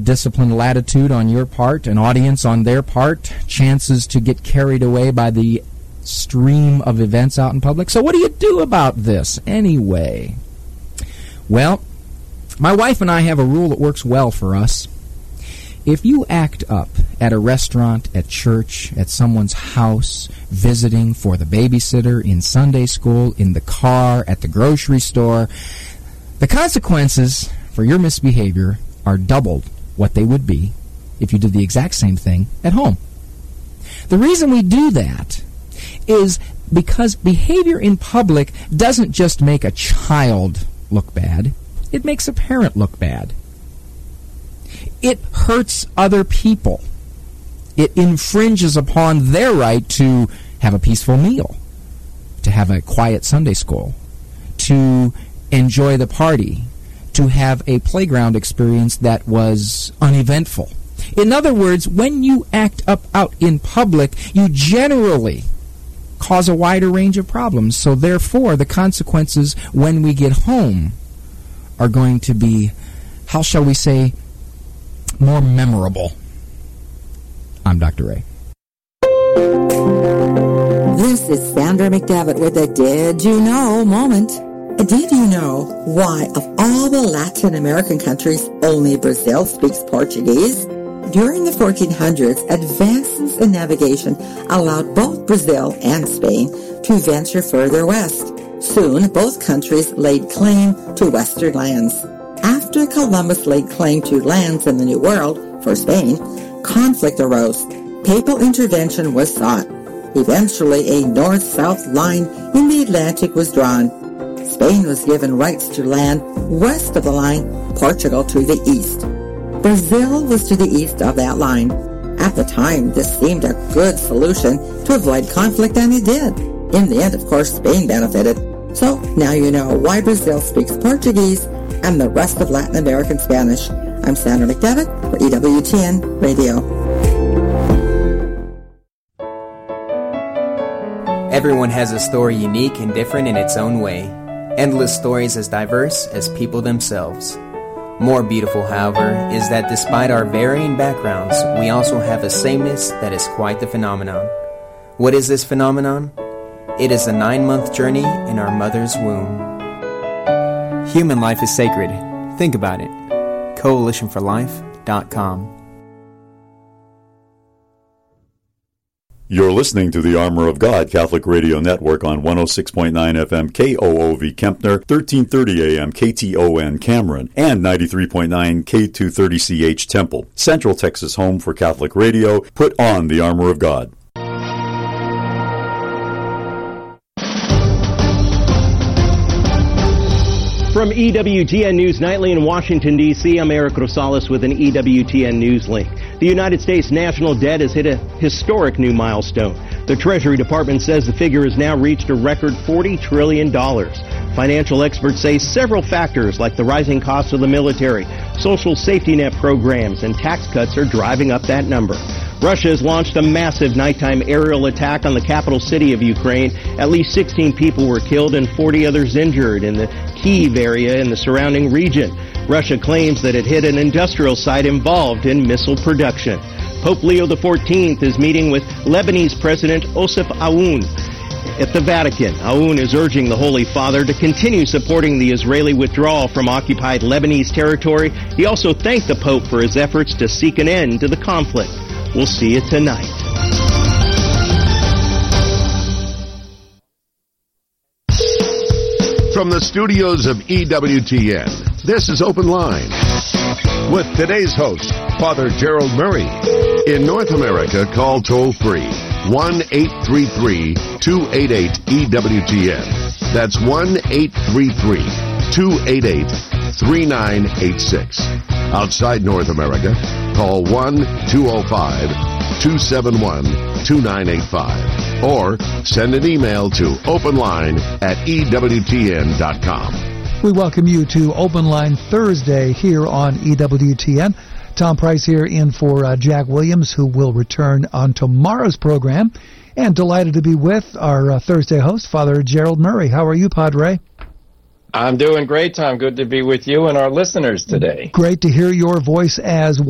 undisciplined latitude on your part, an audience on their part, chances to get carried away by the stream of events out in public. So what do you do about this anyway? Well, my wife and I have a rule that works well for us. If you act up at a restaurant, at church, at someone's house, visiting for the babysitter, in Sunday school, in the car, at the grocery store, the consequences for your misbehavior are doubled what they would be if you did the exact same thing at home. The reason we do that is because behavior in public doesn't just make a child look bad, it makes a parent look bad. It hurts other people. It infringes upon their right to have a peaceful meal, to have a quiet Sunday school, to enjoy the party, to have a playground experience that was uneventful. In other words, when you act up out in public, you generally cause a wider range of problems. So therefore, the consequences when we get home are going to be, how shall we say, more memorable. I'm Dr. Ray. This is Sandra McDevitt with a Did You Know moment. Did you know why, of all the Latin American countries, only Brazil speaks Portuguese? During the 1400s, advances in navigation allowed both Brazil and Spain to venture further west. Soon, both countries laid claim to western lands. After Columbus laid claim to lands in the New World for Spain, conflict arose. Papal intervention was sought. Eventually, a north-south line in the Atlantic was drawn. Spain was given rights to land west of the line, Portugal to the east. Brazil was to the east of that line. At the time, this seemed a good solution to avoid conflict, and it did. In the end, of course, Spain benefited. So now you know why Brazil speaks Portuguese and the rest of Latin American Spanish. I'm Sandra McDevitt for EWTN Radio. Everyone has a story unique and different in its own way. Endless stories as diverse as people themselves. More beautiful, however, is that despite our varying backgrounds, we also have a sameness that is quite the phenomenon. What is this phenomenon? It is a 9-month journey in our mother's womb. Human life is sacred. Think about it. CoalitionForLife.com. You're listening to the Armor of God Catholic Radio Network on 106.9 FM KOOV Kempner, 1330 AM KTON Cameron, and 93.9 K230CH Temple. Central Texas home for Catholic radio. Put on the Armor of God. From EWTN News Nightly in Washington, D.C., I'm Eric Rosales with an EWTN News link. The United States national debt has hit a historic new milestone. The Treasury Department says the figure has now reached a record $40 trillion. Financial experts say several factors like the rising cost of the military, social safety net programs, and tax cuts are driving up that number. Russia has launched a massive nighttime aerial attack on the capital city of Ukraine. At least 16 people were killed and 40 others injured in the Kyiv area and the surrounding region. Russia claims that it hit an industrial site involved in missile production. Pope Leo XIV is meeting with Lebanese President Osef Aoun at the Vatican. Aoun is urging the Holy Father to continue supporting the Israeli withdrawal from occupied Lebanese territory. He also thanked the Pope for his efforts to seek an end to the conflict. We'll see you tonight. From the studios of EWTN, this is Open Line with today's host, Father Gerald Murray. In North America, call toll-free 1-833-288-EWTN. That's 1-833-288-3986. Outside North America, call 1-205-271-2985 or send an email to openline@EWTN.com. We welcome you to Open Line Thursday here on EWTN. Tom Price here in for Jack Williams, who will return on tomorrow's program. And delighted to be with our Thursday host, Father Gerald Murray. How are you, Padre? I'm doing great, Tom. Good to be with you and our listeners today. Great to hear your voice as